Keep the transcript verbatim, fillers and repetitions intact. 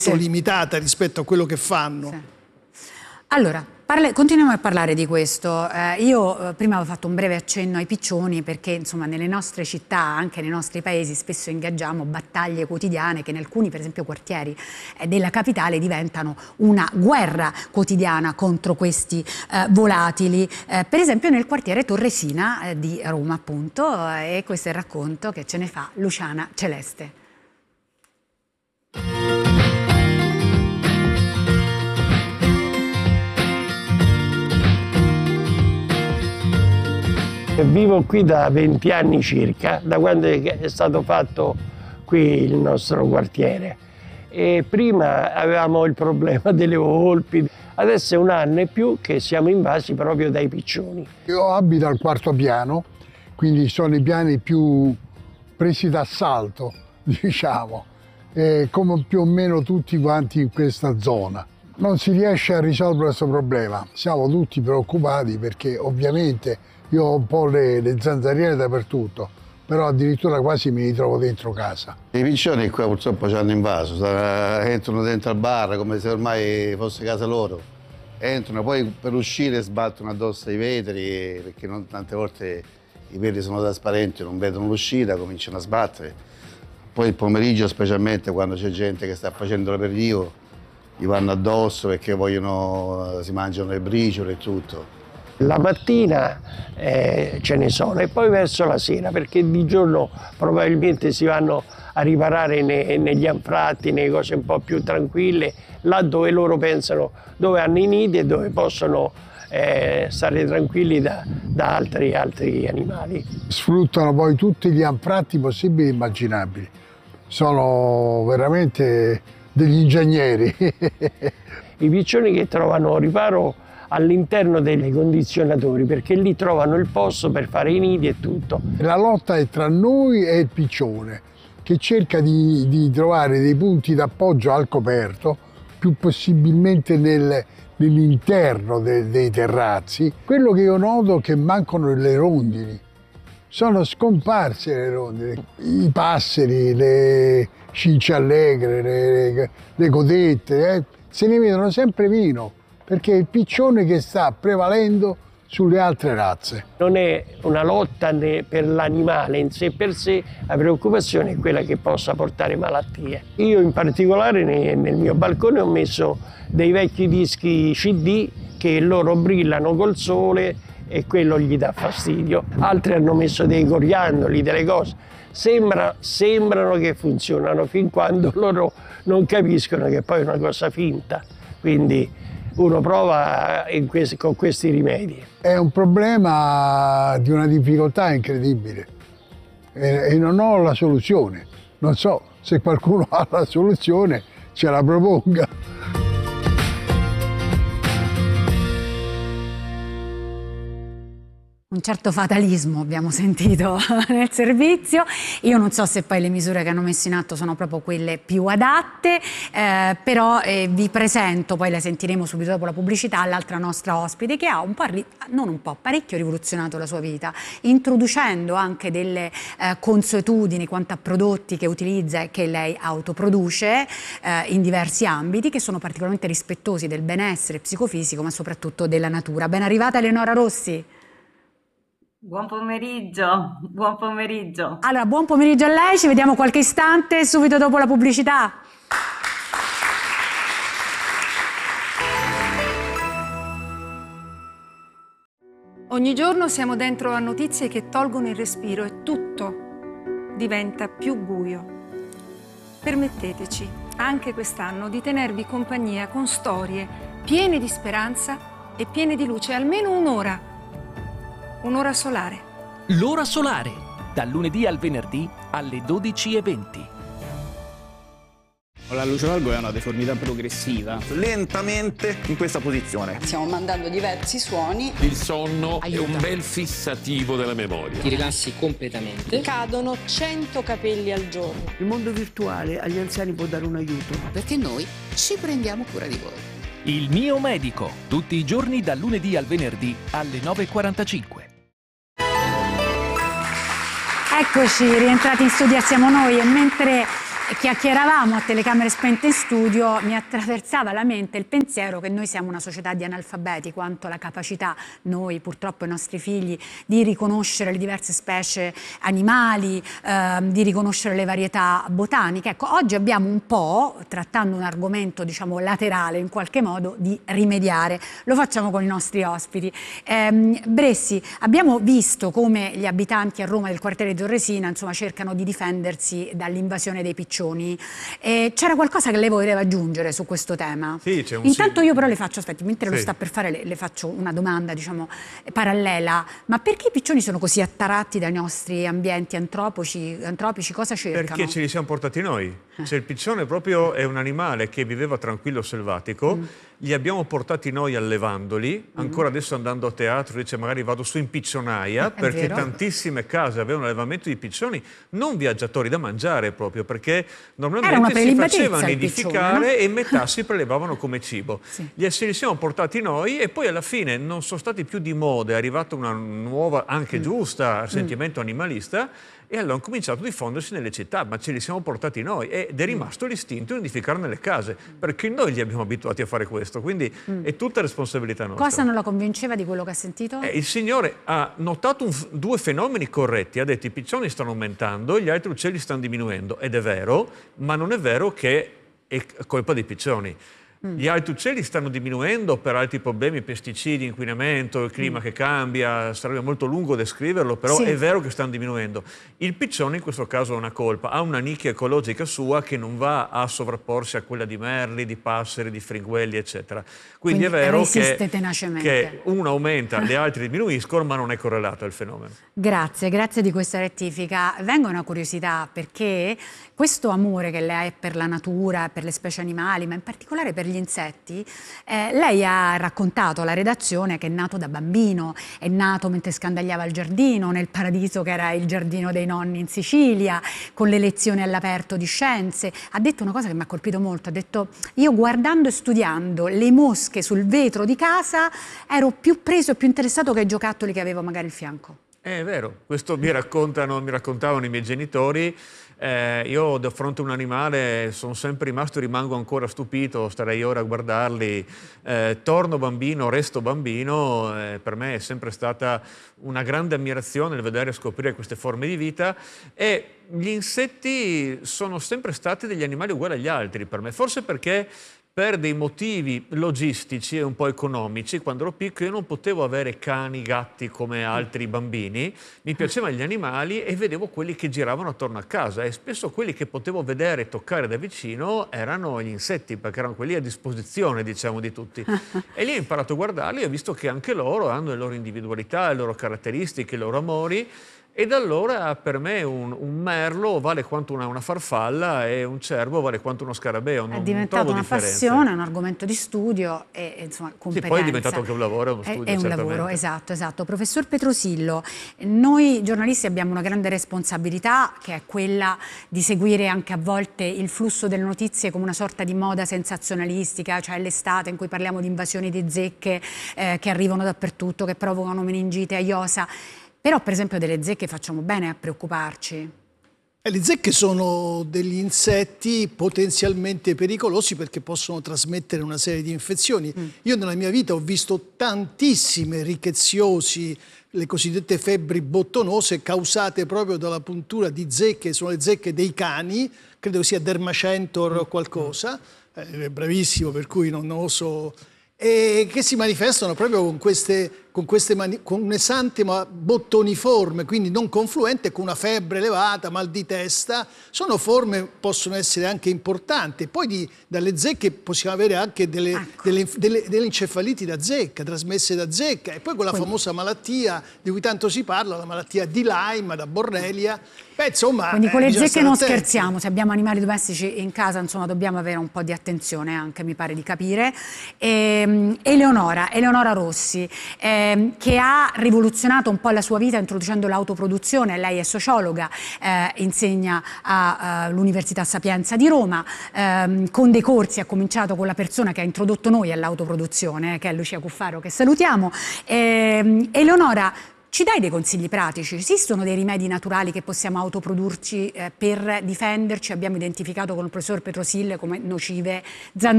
sì. limitata rispetto a quello che fanno. Sì. Allora, parle, continuiamo a parlare di questo. Eh, io eh, prima avevo fatto un breve accenno ai piccioni perché insomma nelle nostre città, anche nei nostri paesi, spesso ingaggiamo battaglie quotidiane che in alcuni, per esempio, quartieri eh, della capitale diventano una guerra quotidiana contro questi eh, volatili. Eh, per esempio nel quartiere Torresina eh, di Roma, appunto, eh, e questo è il racconto che ce ne fa Luciana Celeste. Vivo qui da venti anni circa, da quando è stato fatto qui il nostro quartiere. E prima avevamo il problema delle volpi, adesso è un anno e più che siamo invasi proprio dai piccioni. Io abito al quarto piano, quindi sono i piani più presi d'assalto, diciamo, e come più o meno tutti quanti in questa zona. Non si riesce a risolvere questo problema, siamo tutti preoccupati perché ovviamente io ho un po' le, le zanzariere dappertutto, però addirittura quasi mi ritrovo dentro casa. I piccioni qua purtroppo ci hanno invaso, entrano dentro al bar come se ormai fosse casa loro. Entrano, poi per uscire sbattono addosso ai vetri perché non, tante volte i vetri sono trasparenti, non vedono l'uscita, cominciano a sbattere. Poi il pomeriggio, specialmente quando c'è gente che sta facendo l'aperitivo, gli vanno addosso perché vogliono, si mangiano le briciole e tutto. La mattina eh, ce ne sono e poi verso la sera, perché di giorno probabilmente si vanno a riparare ne, negli anfratti, nelle cose un po' più tranquille, là dove loro pensano, dove hanno i nidi e dove possono eh, stare tranquilli da, da altri, altri animali. Sfruttano poi tutti gli anfratti possibili e immaginabili. Sono veramente degli ingegneri. I piccioni che trovano riparo all'interno dei condizionatori, perché lì trovano il posto per fare i nidi e tutto. La lotta è tra noi e il piccione, che cerca di, di trovare dei punti d'appoggio al coperto, più possibilmente nel, nell'interno de, dei terrazzi. Quello che io noto è che mancano le rondini, sono scomparse le rondini, i passeri, le cinciallegre, le, le, le codette, eh, se ne vedono sempre meno, perché è il piccione che sta prevalendo sulle altre razze. Non è una lotta per l'animale in sé per sé, la preoccupazione è quella che possa portare malattie. Io in particolare nel mio balcone ho messo dei vecchi dischi C D che loro brillano col sole e quello gli dà fastidio. Altri hanno messo dei coriandoli, delle cose. Sembra, sembrano che funzionano fin quando loro non capiscono che poi è una cosa finta. Quindi uno prova in questi, con questi rimedi. È un problema di una difficoltà incredibile e, e non ho la soluzione. Non so se qualcuno ha la soluzione, ce la proponga. Un certo fatalismo abbiamo sentito nel servizio. Io non so se poi le misure che hanno messo in atto sono proprio quelle più adatte, eh, però eh, vi presento, poi la sentiremo subito dopo la pubblicità, l'altra nostra ospite che ha un po', non un po', parecchio rivoluzionato la sua vita, introducendo anche delle eh, consuetudini quanto a prodotti che utilizza e che lei autoproduce eh, in diversi ambiti, che sono particolarmente rispettosi del benessere psicofisico, ma soprattutto della natura. Ben arrivata Eleonora Rossi. Buon pomeriggio, buon pomeriggio. Allora, buon pomeriggio a lei, ci vediamo qualche istante subito dopo la pubblicità. Ogni giorno siamo dentro a notizie che tolgono il respiro e tutto diventa più buio. Permetteteci, anche quest'anno, di tenervi compagnia con storie piene di speranza e piene di luce, almeno un'ora. Un'ora solare. L'ora solare, dal lunedì al venerdì alle dodici e venti. La luce valgo è una deformità progressiva. Lentamente in questa posizione. Stiamo mandando diversi suoni. Il sonno Aiuta. È un bel fissativo della memoria. Ti rilassi completamente. Cadono cento capelli al giorno. Il mondo virtuale agli anziani può dare un aiuto. Perché noi ci prendiamo cura di voi. Il mio medico, tutti i giorni dal lunedì al venerdì alle nove e quarantacinque. Eccoci, rientrati in studio siamo noi e mentre chiacchieravamo a telecamere spente in studio, mi attraversava la mente il pensiero che noi siamo una società di analfabeti, quanto la capacità, noi purtroppo i nostri figli, di riconoscere le diverse specie animali, eh, di riconoscere le varietà botaniche. Ecco, oggi abbiamo un po', trattando un argomento diciamo laterale in qualche modo, di rimediare. Lo facciamo con i nostri ospiti. Eh, Bressi, abbiamo visto come gli abitanti a Roma del quartiere di Torresina insomma cercano di difendersi dall'invasione dei piccioni. Eh, c'era qualcosa che lei voleva aggiungere su questo tema? Sì, c'è un Intanto sì. io però le faccio, aspetti, mentre sì. lo sta per fare le, le faccio una domanda diciamo parallela. Ma perché i piccioni sono così attaratti dai nostri ambienti antropici? antropici cosa cercano? Perché ce li siamo portati noi. Eh. Cioè, il piccione proprio è un animale che viveva tranquillo selvatico, mm. li abbiamo portati noi allevandoli, ancora mm. adesso andando a teatro dice magari vado su in piccionaia, è perché vero. Tantissime case avevano allevamento di piccioni, non viaggiatori da mangiare proprio, perché normalmente si facevano nidificare no? e metà si prelevavano come cibo. Sì. Li li siamo portati noi e poi alla fine non sono stati più di moda, è arrivata una nuova, anche mm. giusta, sentimento mm. animalista, e allora hanno cominciato a diffondersi nelle città, ma ce li siamo portati noi ed è rimasto l'istinto di nidificare nelle case, perché noi li abbiamo abituati a fare questo, quindi mm. è tutta responsabilità nostra. Cosa non la convinceva di quello che ha sentito? Eh, il signore ha notato un, due fenomeni corretti, ha detto i piccioni stanno aumentando, gli altri uccelli stanno diminuendo, ed è vero, ma non è vero che è colpa dei piccioni. Gli altri uccelli stanno diminuendo per altri problemi, pesticidi, inquinamento, il clima mm. che cambia, sarebbe molto lungo descriverlo, però sì. è vero che stanno diminuendo. Il piccione in questo caso ha una colpa, ha una nicchia ecologica sua che non va a sovrapporsi a quella di merli, di passeri, di fringuelli, eccetera. Quindi, Quindi è vero che, che uno aumenta, le altre diminuiscono, ma non è correlato al fenomeno. Grazie, grazie di questa rettifica. Vengo una curiosità, perché questo amore che lei ha per la natura, per le specie animali, ma in particolare per gli insetti, eh, lei ha raccontato alla redazione che è nato da bambino, è nato mentre scandagliava il giardino, nel paradiso che era il giardino dei nonni in Sicilia, con le lezioni all'aperto di scienze. Ha detto una cosa che mi ha colpito molto, ha detto: io guardando e studiando le mosche sul vetro di casa ero più preso e più interessato che ai giocattoli che avevo magari al fianco. È vero, questo mi raccontano, mi raccontavano i miei genitori. Eh, io di fronte a un animale sono sempre rimasto e rimango ancora stupito, starei ora a guardarli. Eh, torno bambino, resto bambino, eh, per me è sempre stata una grande ammirazione il vedere e scoprire queste forme di vita, e gli insetti sono sempre stati degli animali uguali agli altri per me, forse perché per dei motivi logistici e un po' economici, quando ero piccolo io non potevo avere cani, gatti come altri bambini, mi piacevano gli animali e vedevo quelli che giravano attorno a casa, e spesso quelli che potevo vedere e toccare da vicino erano gli insetti, perché erano quelli a disposizione, diciamo, di tutti. E lì ho imparato a guardarli e ho visto che anche loro hanno le loro individualità, le loro caratteristiche, i loro amori. E da allora per me un, un merlo vale quanto una, una farfalla e un cervo vale quanto uno scarabeo. Non, è diventata una passione, un argomento di studio e, e insomma competenza. Sì, poi è diventato anche un lavoro, uno studio. È, è un certamente. lavoro, esatto, esatto. Professor Petrosillo, noi giornalisti abbiamo una grande responsabilità, che è quella di seguire anche a volte il flusso delle notizie come una sorta di moda sensazionalistica, cioè l'estate in cui parliamo di invasioni di zecche eh, che arrivano dappertutto, che provocano meningite, aiosa. Però per esempio delle zecche facciamo bene a preoccuparci. E le zecche sono degli insetti potenzialmente pericolosi perché possono trasmettere una serie di infezioni. Mm. Io nella mia vita ho visto tantissime rickettsiosi, le cosiddette febbri bottonose, causate proprio dalla puntura di zecche, sono le zecche dei cani, credo sia Dermacentor o qualcosa, è bravissimo per cui non oso... e che si manifestano proprio con queste, con queste mani, con un'esantema bottoniforme, quindi non confluente, con una febbre elevata, mal di testa. Sono forme, possono essere anche importanti. Poi di, dalle zecche possiamo avere anche delle, ecco. delle, delle, delle encefaliti da zecca, trasmesse da zecca, e poi quella quindi. famosa malattia di cui tanto si parla, la malattia di Lyme, da Borrelia. Beh, insomma, quindi con eh, le zecche non attenti. scherziamo, se abbiamo animali domestici in casa insomma dobbiamo avere un po' di attenzione anche, mi pare di capire. E, Eleonora, Eleonora Rossi, eh, che ha rivoluzionato un po' la sua vita introducendo l'autoproduzione. Lei è sociologa, eh, insegna all'Università Sapienza di Roma, eh, con dei corsi ha cominciato con la persona che ha introdotto noi all'autoproduzione, che è Lucia Cuffaro, che salutiamo. Eh, Eleonora, Ci dai dei consigli pratici? Esistono dei rimedi naturali che possiamo autoprodurci eh, per difenderci? Abbiamo identificato con il professor Petrosille come nocive zanzare